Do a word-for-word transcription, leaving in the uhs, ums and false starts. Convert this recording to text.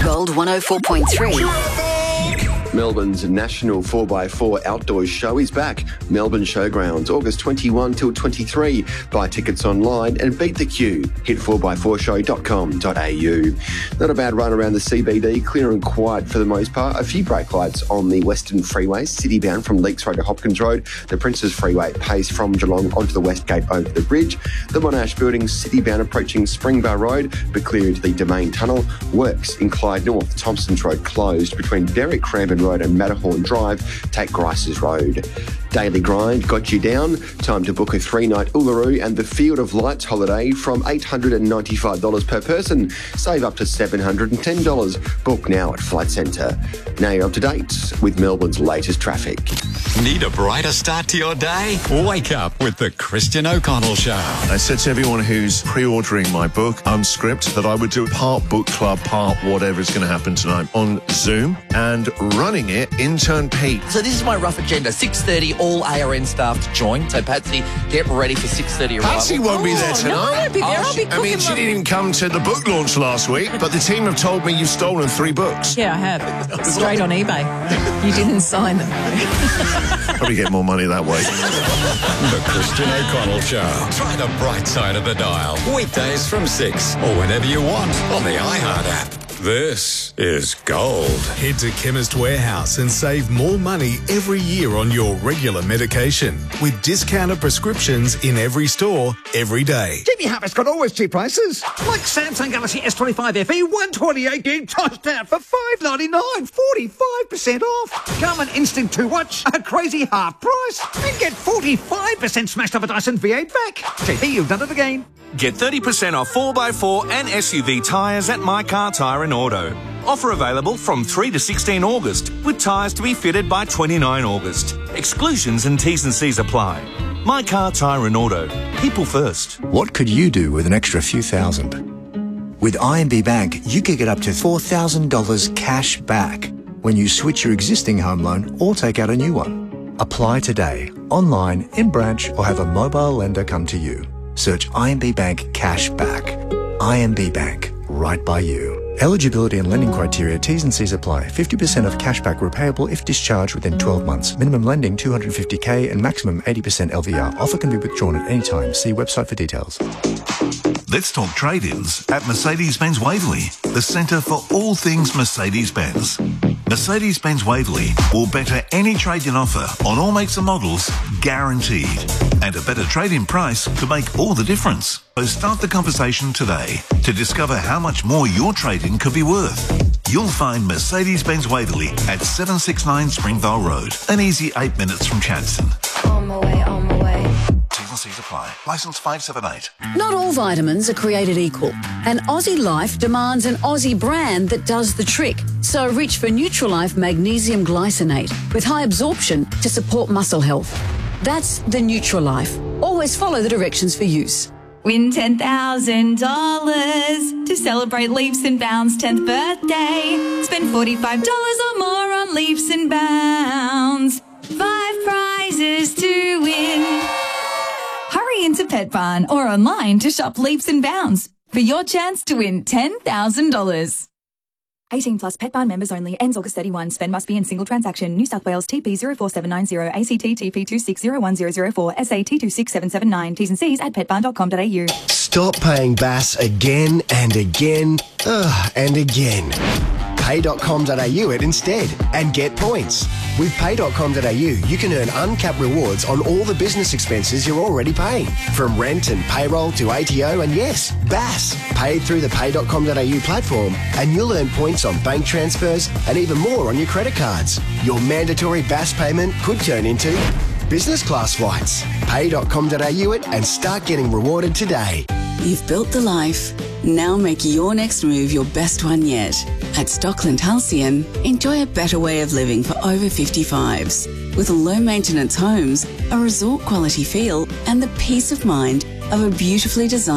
Gold one oh four point three. Melbourne's national four by four outdoors show is back. Melbourne Showgrounds, August twenty-first till twenty-third. Buy tickets online and beat the queue. Hit four by four show dot com dot a u. Not a bad run around the C B D, clear and quiet for the most part. A few brake lights on the Western Freeway, city-bound from Leaks Road to Hopkins Road. The Princes Freeway pays from Geelong onto the West Gate over the bridge. The Monash Building, city-bound approaching Springbar Road, but clear into the Domain Tunnel. Works in Clyde North, Thompson's Road closed between Derek Cranbourne Road and Matterhorn Drive. Take Grice's Road. Daily Grind got you down. Time to book a three-night Uluru and the Field of Lights holiday from eight hundred ninety-five dollars per person. Save up to seven hundred ten dollars. Book now at Flight Centre. Now you're up to date with Melbourne's latest traffic. Need a brighter start to your day? Wake up with the Christian O'Connell Show. I said to everyone who's pre-ordering my book, Unscript, that I would do part book club, part whatever is going to happen tonight on Zoom, and running it, intern Pete. So this is my rough agenda. six thirty, all A R N staff to join. So Patsy, get ready for six thirty arrival. Patsy won't be there tonight. No, I won't be there. Oh, I'll be I mean, she didn't even come to the book launch last week, but the team have told me you've stolen three books. Yeah, I have. Straight on eBay. You didn't sign them. Probably get more money that way. The Christian O'Connell Show. Try the bright side of the dial. Weekdays from six or whenever you want on the iHeart app. This is gold. Head to Chemist Warehouse and save more money every year on your regular medication with discounted prescriptions in every store, every day. Jimmy Harper's got always cheap prices. Like Samsung Galaxy S twenty-five F E, one twenty-eight gig tossed out for five ninety-nine, forty-five percent off. Garmin Instinct two Watch, a crazy half price. And get forty-five percent smashed up a Dyson V eight back. J P, you've done it again. Get thirty percent off four by four and S U V tyres at My Car Tyre and Auto. Offer available from three to sixteen August, with tyres to be fitted by twenty-nine August. Exclusions and T's and C's apply. My Car Tyre and Auto. People first. What could you do with an extra few thousand? With I M B Bank, you could get up to four thousand dollars cash back when you switch your existing home loan or take out a new one. Apply today, online, in branch, or have a mobile lender come to you. Search I M B Bank Cash Back. I M B Bank, right by you. Eligibility and lending criteria, T's and C's apply. fifty percent of cashback repayable if discharged within twelve months. Minimum lending two hundred fifty thousand and maximum eighty percent L V R. Offer can be withdrawn at any time. See website for details. Let's talk trade-ins at Mercedes-Benz Waverley, the centre for all things Mercedes-Benz. Mercedes-Benz Waverley will better any trade-in offer on all makes and models, guaranteed. And a better trade-in price could make all the difference. So start the conversation today to discover how much more your trade-in could be worth. You'll find Mercedes-Benz Waverley at seven sixty-nine Springvale Road, an easy eight minutes from Chadstone. On my way, on my way. T's and C's apply. Licence five seven eight. Not all vitamins are created equal, and Aussie Life demands an Aussie brand that does the trick. So reach for Nutrilife Magnesium Glycinate with high absorption to support muscle health. That's the Nutrilife. Always follow the directions for use. Win ten thousand dollars to celebrate Leaps and Bounds' tenth birthday. Spend forty-five dollars or more on Leaps and Bounds. Five prizes to win. Hurry into Pet Barn or online to shop Leaps and Bounds for your chance to win ten thousand dollars. eighteen plus Pet Barn members only. Ends August thirty-first. Spend must be in single transaction. New South Wales T P zero four seven nine zero, A C T T P two six zero one zero zero four, S A T two six seven seven nine. T's and C's at pet barn dot com dot a u. Stop paying B A S again and again ugh, and again. pay dot com dot a u it instead and get points. With pay dot com dot a u, you can earn uncapped rewards on all the business expenses you're already paying, from rent and payroll to A T O and, yes, B A S. Paid through the pay dot com dot a u platform, and you'll earn points on bank transfers and even more on your credit cards. Your mandatory B A S payment could turn into business class flights. pay dot com dot a u it and start getting rewarded today. You've built the life. Now make your next move your best one yet. At Stockland Halcyon, enjoy a better way of living for over fifty-fives. With low-maintenance homes, a resort-quality feel, and the peace of mind of a beautifully designed